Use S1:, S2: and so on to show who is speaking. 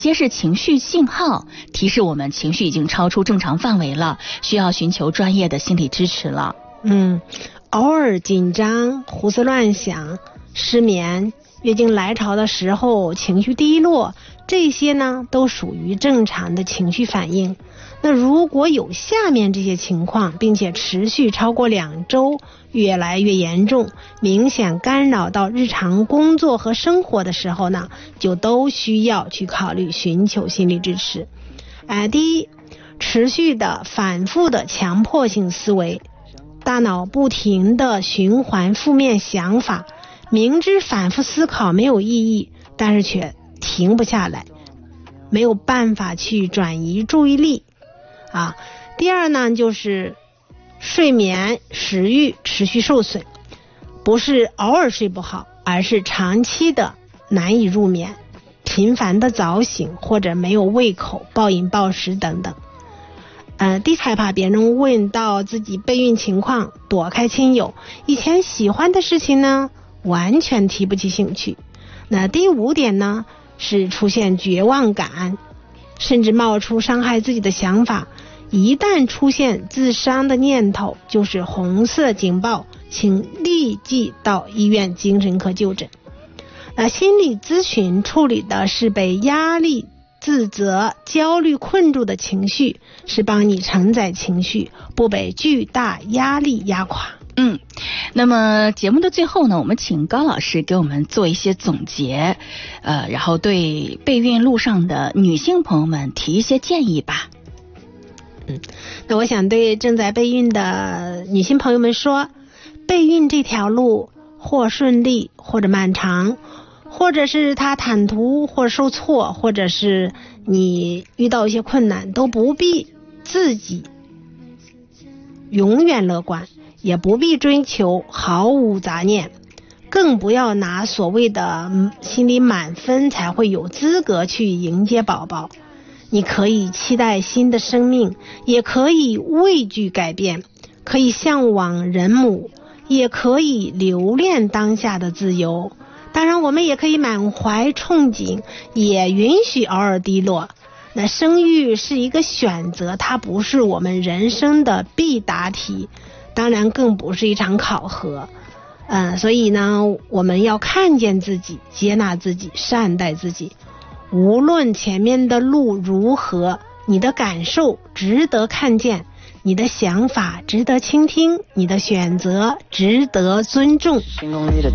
S1: 揭示情绪信号，提示我们情绪已经超出正常范围了，需要寻求专业的心理支持了。
S2: 偶尔紧张、胡思乱想、失眠、月经来潮的时候情绪低落，这些呢都属于正常的情绪反应。那如果有下面这些情况，并且持续超过2周，越来越严重，明显干扰到日常工作和生活的时候呢，就都需要去考虑寻求心理支持。第一，持续的反复的强迫性思维，大脑不停的循环负面想法，明知反复思考没有意义，但是却停不下来，没有办法去转移注意力。第二呢，就是睡眠食欲持续受损，不是偶尔睡不好，而是长期的难以入眠，频繁的早醒或者没有胃口、暴饮暴食等等。第三，害怕别人问到自己备孕情况，躲开亲友，以前喜欢的事情呢完全提不起兴趣。那第5点呢，是出现绝望感，甚至冒出伤害自己的想法，一旦出现自伤的念头，就是红色警报，请立即到医院精神科就诊。心理咨询处理的是被压力、自责、焦虑困住的情绪，是帮你承载情绪，不被巨大压力压垮。
S1: 那么节目的最后呢，我们请高老师给我们做一些总结，然后对备孕路上的女性朋友们提一些建议吧。
S2: 那我想对正在备孕的女性朋友们说，备孕这条路或顺利或者漫长，或者是它坦途或受挫，或者是你遇到一些困难，都不必自己永远乐观，也不必追求毫无杂念，更不要拿所谓的心理满分才会有资格去迎接宝宝。你可以期待新的生命，也可以畏惧改变，可以向往人母，也可以留恋当下的自由。当然我们也可以满怀憧憬，也允许偶尔低落。那生育是一个选择，它不是我们人生的必答题，当然更不是一场考核。所以呢，我们要看见自己，接纳自己，善待自己。无论前面的路如何，你的感受值得看见，你的想法值得倾听，你的选择值得尊重。